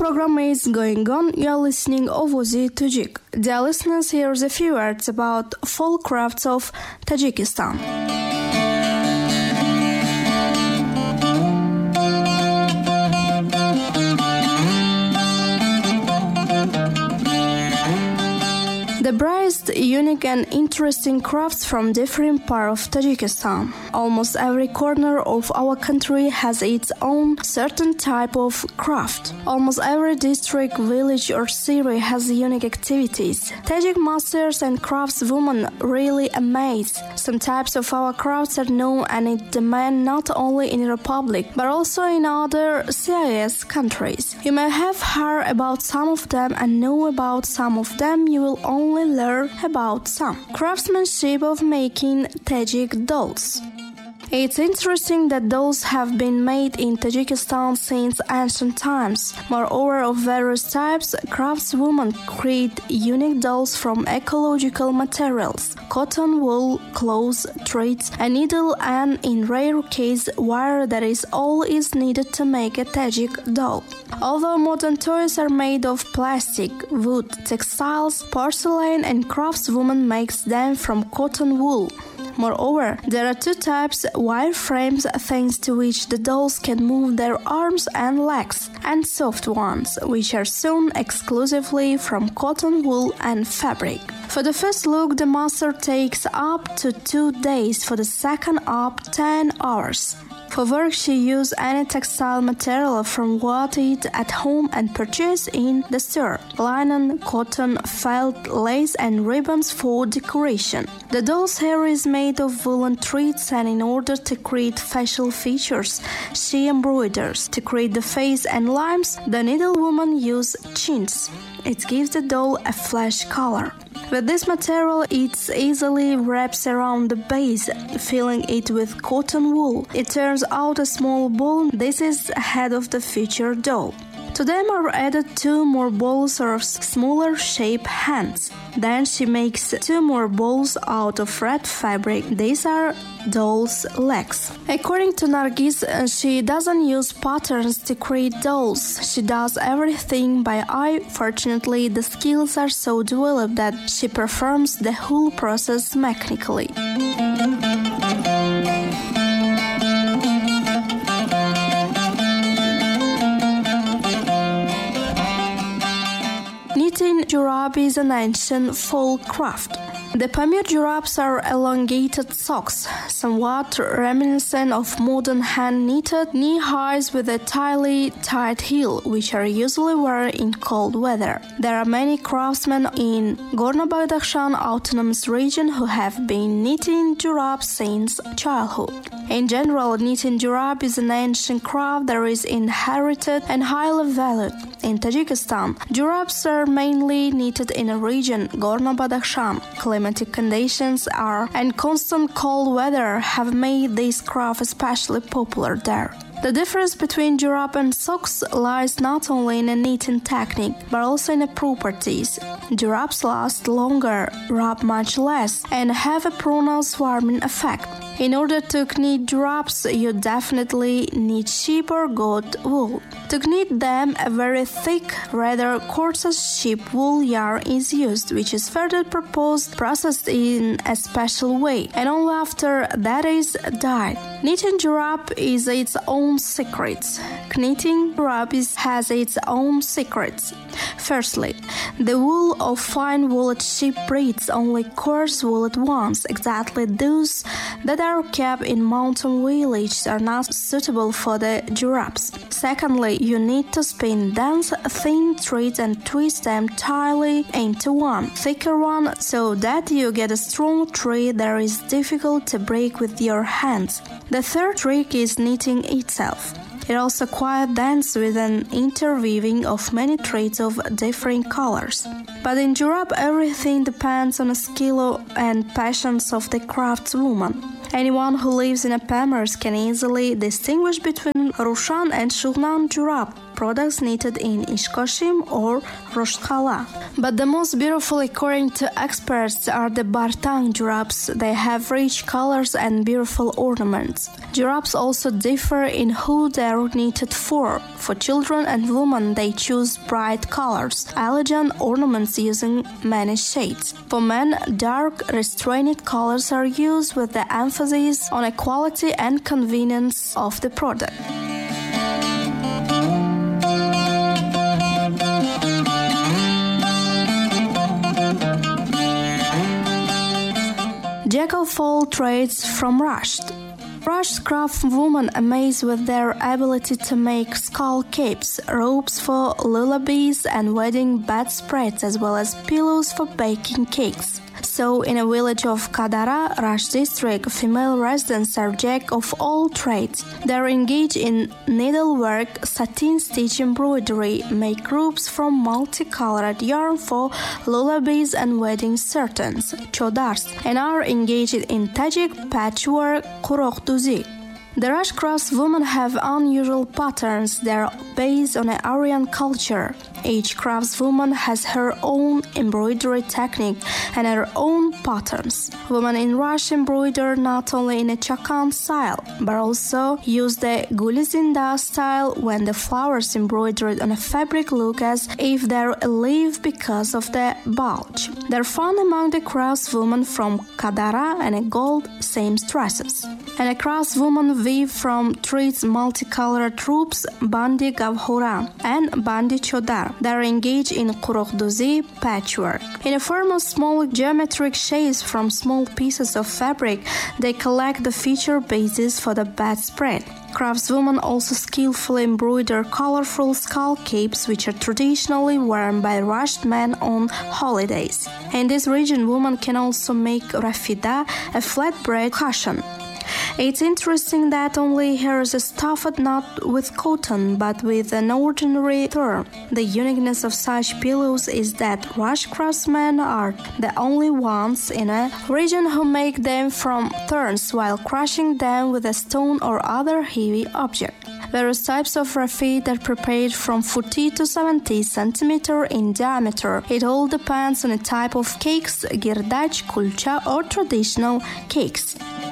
program is going on. You are listening Ovozi Tajik. Dear listeners, here's a few words about folk crafts of Tajikistan. The brightest, unique and interesting crafts from different parts of Tajikistan. Almost every corner of our country has its own certain type of craft. Almost every district, village or city has unique activities. Tajik masters and craftswomen really amaze. Some types of our crafts are known and in demand not only in the Republic but also in other CIS countries. You may have heard about some of them and know about some of them. You will only learn about some. Craftsmanship of making Tajik dolls. It's interesting that dolls have been made in Tajikistan since ancient times. Moreover, of various types, craftswomen create unique dolls from ecological materials: cotton, wool, cloth, threads, a needle, and in rare case, wire. That is all is needed to make a Tajik doll. Although modern toys are made of plastic, wood, textiles, porcelain, and craftswomen makes them from cotton wool. Moreover, there are two types: wireframes, thanks to which the dolls can move their arms and legs, and soft ones, which are sewn exclusively from cotton wool and fabric. For the first look, the master takes up to 2 days, for the second up 10 hours. For work, she uses any textile material from what it at home and purchase in the store: linen, cotton, felt, lace, and ribbons for decoration. The doll's hair is made of woolen threads, and in order to create facial features, she embroiders. To create the face and limbs, the needlewoman uses chintz. It gives the doll a flesh color. With this material, it easily wraps around the base, filling it with cotton wool. It turns out a small ball. This is the head of the future doll. To them are added 2 more balls or smaller shape hands. Then she makes 2 more balls out of red fabric. These are doll's legs. According to Nargis, she doesn't use patterns to create dolls. She does everything by eye. Fortunately, the skills are so developed that she performs the whole process mechanically. Knitting jurab is an ancient folk craft. The Pamir jurabs are elongated socks, somewhat reminiscent of modern hand-knitted knee-highs with a tightly tight heel, which are usually worn in cold weather. There are many craftsmen in Gorno-Badakhshan Autonomous Region who have been knitting jurabs since childhood. In general, knitting jurab is an ancient craft that is inherited and highly valued. In Tajikistan, jurabs are mainly knitted in a region, Gorno-Badakhshan. Climatic conditions and constant cold weather have made this craft especially popular there. The difference between jurab and socks lies not only in a knitting technique, but also in the properties. Jurabs last longer, rub much less, and have a pronounced warming effect. In order to knit jurabs, you definitely need sheep or goat wool. To knit them, a very thick, rather coarse sheep wool yarn is used, which is further processed in a special way, and only after that is dyed. Knitting jurab is its own secrets. Knitting jurab has its own secrets. Firstly, the wool of fine wooled sheep breeds only coarse wooled ones. Exactly those that are kept in mountain villages are not suitable for the jurabs. Secondly, you need to spin dense, thin threads and twist them tightly into one thicker one so that you get a strong thread that is difficult to break with your hands. The third trick is knitting itself. It also quite dense with an interweaving of many threads of different colors. But in jurab, everything depends on the skill and patience of the craftswoman. Anyone who lives in a Pamirs can easily distinguish between Rushan and Shugnan jurab. products knitted in Ishkoshim or Rosh Chala. But the most beautiful, according to experts, are the Bartang jurabs. They have rich colors and beautiful ornaments. Jurabs also differ in who they are knitted for. For children and women, they choose bright colors, elegant ornaments using many shades. For men, dark, restrained colors are used with the emphasis on quality and convenience of the product. Jack of all trades from Rasht. Rasht craft women amaze with their ability to make skull capes, robes for lullabies and wedding bedspreads, as well as pillows for baking cakes. So, in a village of Kadara, Rasht district, female residents are jack of all trades. They are engaged in needlework, satin stitch embroidery, make ropes from multicolored yarn for lullabies and wedding curtains, chodars, and are engaged in Tajik patchwork, kurokduzi. The Rasht crafts women have unusual patterns. They are based on an Aryan culture. Each craftswoman has her own embroidery technique and her own patterns. Women in Rasht embroider not only in a Chakan style, but also use the Gulizinda style when the flowers embroidered on a fabric look as if they're a leaf because of the bulge. They're found among the craftswomen from Kadara and gold seamstresses. And a craftswoman weave from threads multicolored ropes, bandi gavhora and bandi chodar. They are engaged in kurokduzi patchwork. In the form of small geometric shapes from small pieces of fabric, they collect the feature bases for the bedspread. Craftswomen also skillfully embroider colorful skull capes, which are traditionally worn by Rasht men on holidays. In this region, women can also make rafida, a flatbread cushion. It's interesting that only here is stuffed not with cotton but with an ordinary thorn. The uniqueness of such pillows is that Rasht craftsmen are the only ones in a region who make them from thorns while crushing them with a stone or other heavy object. Various types of rafid are prepared from 40 to 70 cm in diameter. It all depends on the type of cakes, girdach, kulcha or traditional cakes.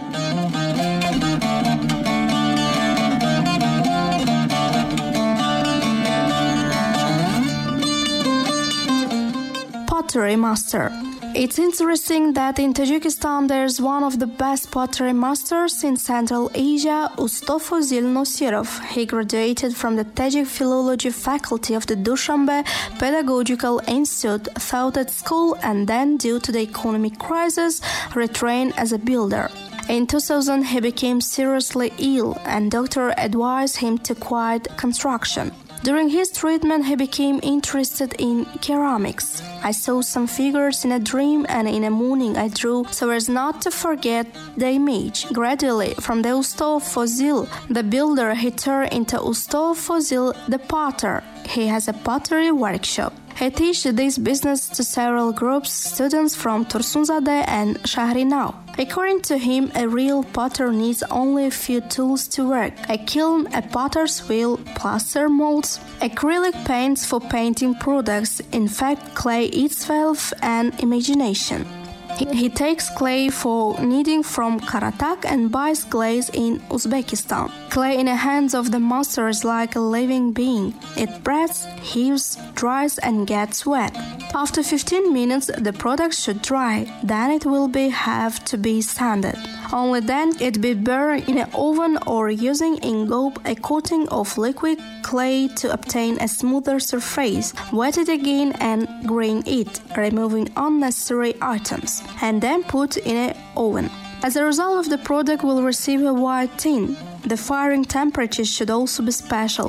Pottery master. It's interesting that in Tajikistan there's one of the best pottery masters in Central Asia, Ustofozil Nosirov. He graduated from the Tajik Philology faculty of the Dushanbe Pedagogical Institute, taught at school, and then, due to the economic crisis, retrained as a builder. In 2000, he became seriously ill, and doctor advised him to quit construction. During his treatment, he became interested in ceramics. I saw some figures in a dream, and in the morning I drew so as not to forget the image. Gradually, from the Ustofozil, the builder, he turned into Ustofozil, the potter. He has a pottery workshop. He teaches this business to several groups, students from Tursunzadeh and Shahrinau. According to him, a real potter needs only a few tools to work: a kiln, a potter's wheel, plaster molds, acrylic paints for painting products, in fact, clay itself, and imagination. He takes clay for kneading from Karatak and buys glaze in Uzbekistan. Clay in the hands of the master is like a living being. It breathes, heaves, dries, and gets wet. After 15 minutes, the product should dry. Then it will have to be sanded. Only then it be burned in an oven or using ingob, a coating of liquid clay to obtain a smoother surface. Wet it again and grind it, removing unnecessary items, and then put in an oven. As a result of the product will receive a white tint. The firing temperature should also be special,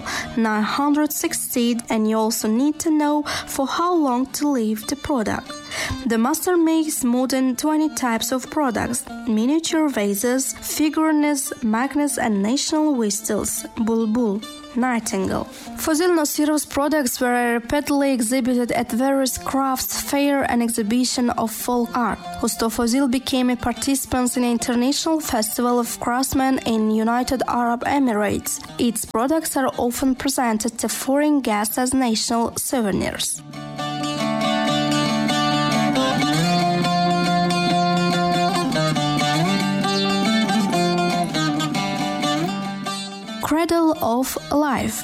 960, and you also need to know for how long to leave the product. The master makes more than 20 types of products: miniature vases, figurines, magnets, and national whistles, bulbul. Nightingale. Fazil Nasirov's products were repeatedly exhibited at various crafts fair and exhibition of folk art. Usto Fazil became a participant in an international festival of craftsmen in United Arab Emirates. Its products are often presented to foreign guests as national souvenirs. Cradle of Life.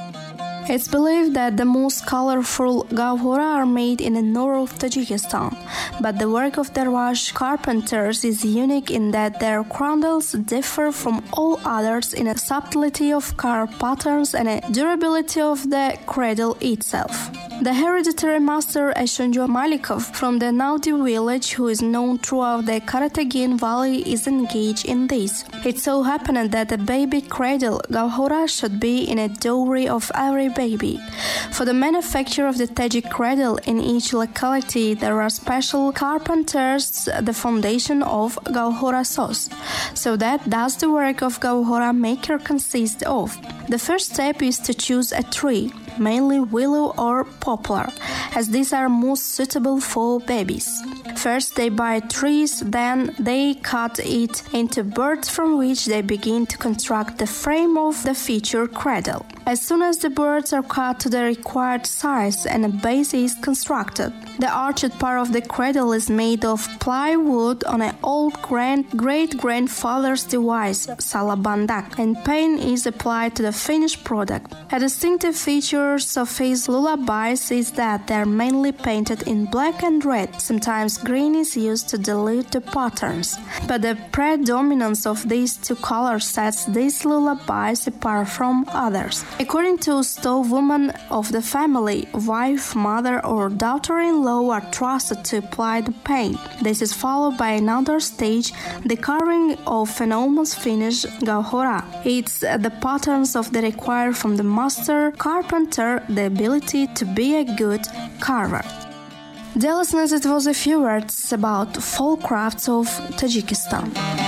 It's believed that the most colorful gawhura are made in the north of Tajikistan, but the work of Darwash carpenters is unique in that their cradles differ from all others in a subtlety of carved patterns and a durability of the cradle itself. The hereditary master Ashunjo Malikov from the Naudi village, who is known throughout the Karatagin Valley, is engaged in this. It so happened that the baby cradle gawhura should be in a dowry of every baby. For the manufacture of the Tajik cradle in each locality, there are special carpenters, the foundation of gawhura sauce. So that does the work of gawhura maker consist of. The first step is to choose a tree, mainly willow or poplar, as these are most suitable for babies. First they buy trees, then they cut it into boards from which they begin to construct the frame of the future cradle. As soon as the boards are cut to the required size and a base is constructed, the arched part of the cradle is made of plywood on an old great-grandfather's device, salabandak, and paint is applied to the finished product. A distinctive feature of his lullabies is that they are mainly painted in black and red. Sometimes green is used to dilute the patterns, but the predominance of these two colors sets these lullabies apart from others. According to stove women of the family, wife, mother, or daughter-in-law are trusted to apply the paint. This is followed by another stage, the carving of an almost finished gawhura. It's the patterns of the required from the master carpenter the ability to be a good carver. Dear listeners, it was a few words about folk crafts of Tajikistan.